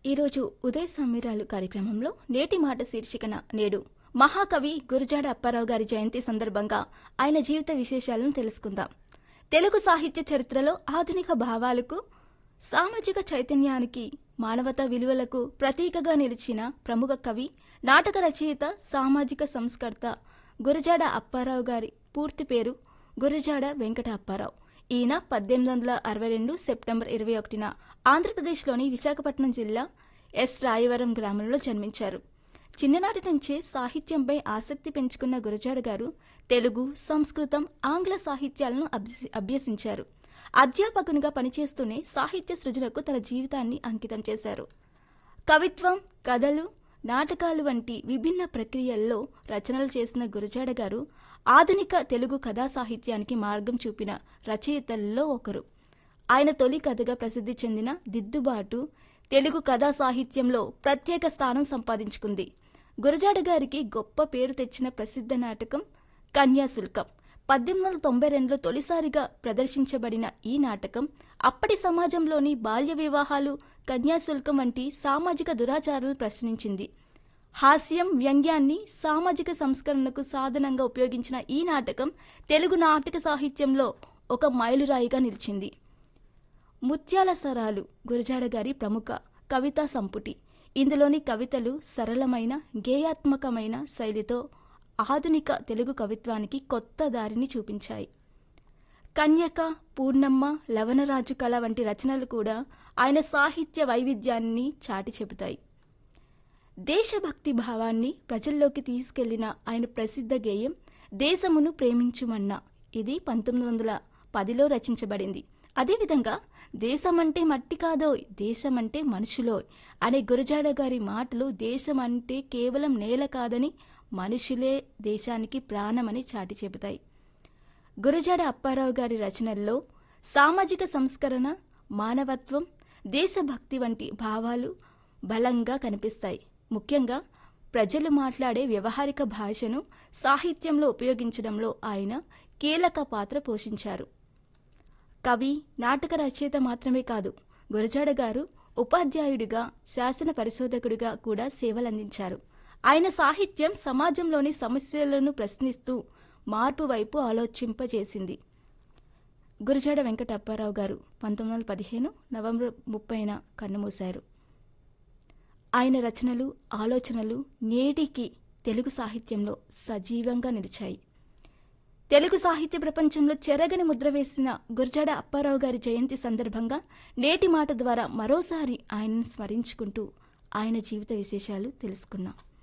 ఈరోజు ఉదయ సమీరాలు కార్యక్రమంలో నేటి మాట శీర్షికన నేడు మహాకవి గురజాడ అప్పారావు గారి జయంతి సందర్భంగా ఆయన జీవిత విశేషాలను తెలుసుకుందాం. తెలుగు సాహిత్య చరిత్రలో ఆధునిక భావాలకు, సామాజిక చైతన్యానికి, మానవతా విలువలకు ప్రతీకగా నిలిచిన ప్రముఖ కవి, నాటక రచయిత, సామాజిక సంస్కర్త గురజాడ అప్పారావు గారి పూర్తి పేరు గురజాడ వెంకట అప్పారావు. ఈయన 1862 సెప్టెంబర్ 21న ఆంధ్రప్రదేశ్లోని విశాఖపట్నం జిల్లా ఎస్ రాయవరం గ్రామంలో జన్మించారు. చిన్ననాటి నుంచే సాహిత్యంపై ఆసక్తి పెంచుకున్న గురజాడ గారు తెలుగు, సంస్కృతం, ఆంగ్ల సాహిత్యాలను అభ్యసించారు. అధ్యాపకునిగా పనిచేస్తూనే సాహిత్య సృజనకు తన జీవితాన్ని అంకితం చేశారు. కవిత్వం, కథలు, నాటకాలు వంటి విభిన్న ప్రక్రియల్లో రచనలు చేసిన గురజాడ గారు ఆధునిక తెలుగు కథా సాహిత్యానికి మార్గం చూపిన రచయితల్లో ఒకరు. ఆయన తొలి కథగా ప్రసిద్ధి చెందిన దిద్దుబాటు తెలుగు కథా సాహిత్యంలో ప్రత్యేక స్థానం సంపాదించుకుంది. గురజాడ గారికి గొప్ప పేరు తెచ్చిన ప్రసిద్ధ నాటకం కన్యాశుల్కం. 1892లో తొలిసారిగా ప్రదర్శించబడిన ఈ నాటకం అప్పటి సమాజంలోని బాల్య వివాహాలు, కన్యాశుల్కం వంటి సామాజిక దురాచారాలను ప్రశ్నించింది. హాస్యం, వ్యంగ్యాన్ని సామాజిక సంస్కరణకు సాధనంగా ఉపయోగించిన ఈ నాటకం తెలుగు నాటక సాహిత్యంలో ఒక మైలురాయిగా నిలిచింది. ముత్యాల సరాలు గురజాడ గారి ప్రముఖ కవితా సంపుటి. ఇందులోని కవితలు సరళమైన, గేయాత్మకమైన శైలితో ఆధునిక తెలుగు కవిత్వానికి కొత్త దారిని చూపించాయి. కన్యక, పూర్ణమ్మ, లవణరాజు కళ వంటి రచనలు కూడా ఆయన సాహిత్య వైవిధ్యాన్ని చాటి చెబుతాయి. దేశభక్తి భావాన్ని ప్రజల్లోకి తీసుకెళ్లిన ఆయన ప్రసిద్ధ గేయం దేశమును ప్రేమించుమన్నా. ఇది 1910లో రచించబడింది. అదేవిధంగా దేశమంటే మట్టి కాదోయ్, దేశమంటే మనుషులోయ్ అనే గురజాడ గారి మాటలు దేశం అంటే కేవలం నేల కాదని, మనుషులే దేశానికి ప్రాణమని చాటి చెబుతాయి. గురజాడ అప్పారావు గారి రచనల్లో సామాజిక సంస్కరణ, మానవత్వం, దేశభక్తి వంటి భావాలు బలంగా కనిపిస్తాయి. ముఖ్యంగా ప్రజలు మాట్లాడే వ్యవహారిక భాషను సాహిత్యంలో ఉపయోగించడంలో ఆయన కీలక పాత్ర పోషించారు. కవి, నాటక రచయిత మాత్రమే కాదు, గురజాడ గారు ఉపాధ్యాయుడిగా, శాసన పరిశోధకుడిగా కూడా సేవలందించారు. ఆయన సాహిత్యం సమాజంలోని సమస్యలను ప్రశ్నిస్తూ మార్పు వైపు ఆలోచింపజేసింది. గురజాడ వెంకట అప్పారావు గారు 1915 నవంబర్ 30న కన్నుమూశారు. ఆయన రచనలు, ఆలోచనలు నేటికి తెలుగు సాహిత్యంలో సజీవంగా నిలిచాయి. తెలుగు సాహిత్య ప్రపంచంలో చెరగని ముద్ర వేసిన గురజాడ అప్పారావు గారి జయంతి సందర్భంగా నేటి మాట ద్వారా మరోసారి ఆయనను స్మరించుకుంటూ ఆయన జీవిత విశేషాలు తెలుసుకున్నాం.